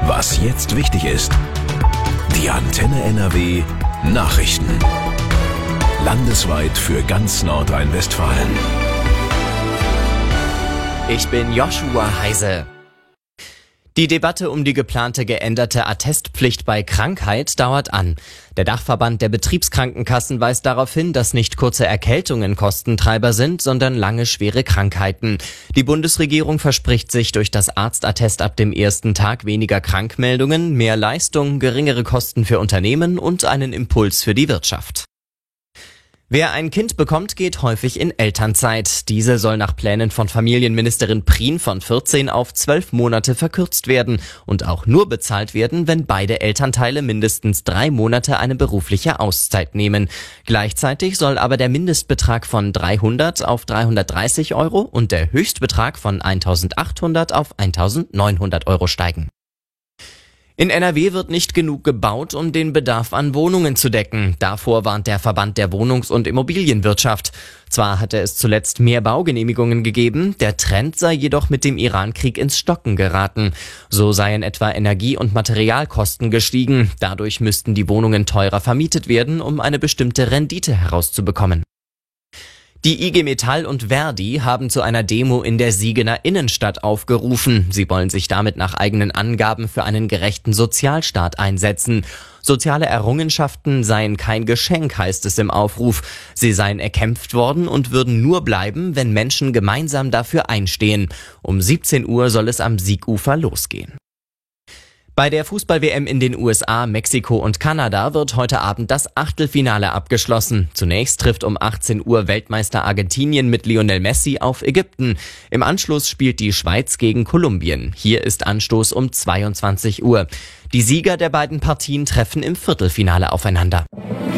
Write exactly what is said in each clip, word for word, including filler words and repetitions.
Was jetzt wichtig ist. Die Antenne N R W Nachrichten. Landesweit für ganz Nordrhein-Westfalen. Ich bin Joshua Heise. Die Debatte um die geplante geänderte Attestpflicht bei Krankheit dauert an. Der Dachverband der Betriebskrankenkassen weist darauf hin, dass nicht kurze Erkältungen Kostentreiber sind, sondern lange schwere Krankheiten. Die Bundesregierung verspricht sich durch das Arztattest ab dem ersten Tag weniger Krankmeldungen, mehr Leistung, geringere Kosten für Unternehmen und einen Impuls für die Wirtschaft. Wer ein Kind bekommt, geht häufig in Elternzeit. Diese soll nach Plänen von Familienministerin Prien von vierzehn auf zwölf Monate verkürzt werden und auch nur bezahlt werden, wenn beide Elternteile mindestens drei Monate eine berufliche Auszeit nehmen. Gleichzeitig soll aber der Mindestbetrag von dreihundert auf dreihundertdreißig Euro und der Höchstbetrag von eintausendachthundert auf eintausendneunhundert Euro steigen. In N R W wird nicht genug gebaut, um den Bedarf an Wohnungen zu decken. Davor warnt der Verband der Wohnungs- und Immobilienwirtschaft. Zwar hatte es zuletzt mehr Baugenehmigungen gegeben, der Trend sei jedoch mit dem Iran-Krieg ins Stocken geraten. So seien etwa Energie- und Materialkosten gestiegen. Dadurch müssten die Wohnungen teurer vermietet werden, um eine bestimmte Rendite herauszubekommen. Die I G Metall und Verdi haben zu einer Demo in der Siegener Innenstadt aufgerufen. Sie wollen sich damit nach eigenen Angaben für einen gerechten Sozialstaat einsetzen. Soziale Errungenschaften seien kein Geschenk, heißt es im Aufruf. Sie seien erkämpft worden und würden nur bleiben, wenn Menschen gemeinsam dafür einstehen. Um siebzehn Uhr soll es am Siegufer losgehen. Bei der Fußball-W M in den U S A, Mexiko und Kanada wird heute Abend das Achtelfinale abgeschlossen. Zunächst trifft um achtzehn Uhr Weltmeister Argentinien mit Lionel Messi auf Ägypten. Im Anschluss spielt die Schweiz gegen Kolumbien. Hier ist Anstoß um zweiundzwanzig Uhr. Die Sieger der beiden Partien treffen im Viertelfinale aufeinander.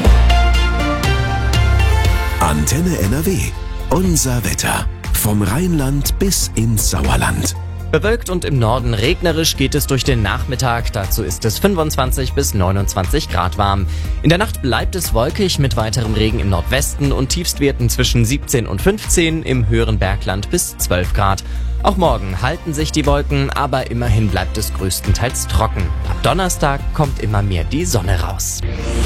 Antenne N R W. Unser Wetter. Vom Rheinland bis ins Sauerland. Bewölkt und im Norden regnerisch geht es durch den Nachmittag. Dazu ist es fünfundzwanzig bis neunundzwanzig Grad warm. In der Nacht bleibt es wolkig mit weiterem Regen im Nordwesten und Tiefstwerten zwischen siebzehn und fünfzehn, im höheren Bergland bis zwölf Grad. Auch morgen halten sich die Wolken, aber immerhin bleibt es größtenteils trocken. Ab Donnerstag kommt immer mehr die Sonne raus.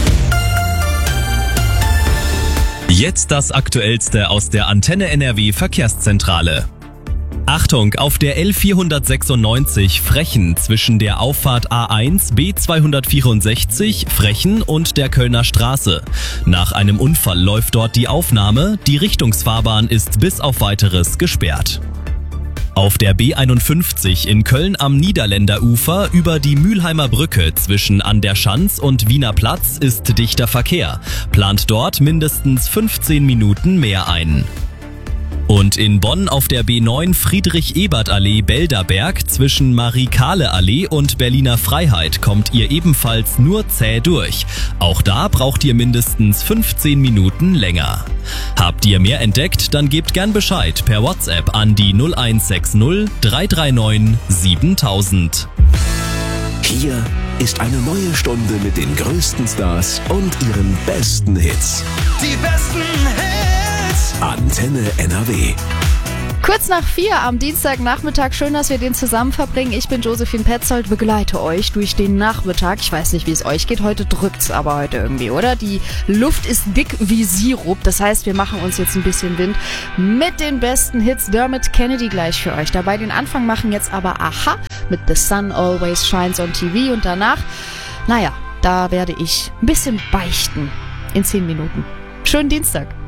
Jetzt das Aktuellste aus der Antenne N R W Verkehrszentrale. Achtung, auf der L vierhundertsechsundneunzig Frechen zwischen der Auffahrt A eins B zweihundertvierundsechzig Frechen und der Kölner Straße. Nach einem Unfall läuft dort die Aufnahme, die Richtungsfahrbahn ist bis auf Weiteres gesperrt. Auf der B einundfünfzig in Köln am Niederländerufer über die Mülheimer Brücke zwischen An der Schanz und Wiener Platz ist dichter Verkehr. Plant dort mindestens fünfzehn Minuten mehr ein. Und in Bonn auf der B neun Friedrich-Ebert-Allee Belderberg zwischen Marie-Kahle-Allee und Berliner Freiheit kommt ihr ebenfalls nur zäh durch. Auch da braucht ihr mindestens fünfzehn Minuten länger. Habt ihr mehr entdeckt, dann gebt gern Bescheid per WhatsApp an die null eins sechs null drei drei neun siebentausend. Hier ist eine neue Stunde mit den größten Stars und ihren besten Hits. Die besten Hits! Antenne N R W. Kurz nach vier am Dienstagnachmittag. Schön, dass wir den zusammen verbringen. Ich bin Josephine Petzold, begleite euch durch den Nachmittag. Ich weiß nicht, wie es euch geht. Heute drückt's aber heute irgendwie, oder? Die Luft ist dick wie Sirup. Das heißt, wir machen uns jetzt ein bisschen Wind mit den besten Hits. Dermot Kennedy gleich für euch dabei. Den Anfang machen jetzt aber Aha mit The Sun Always Shines on T V. Und danach, naja, da werde ich ein bisschen beichten in zehn Minuten. Schönen Dienstag.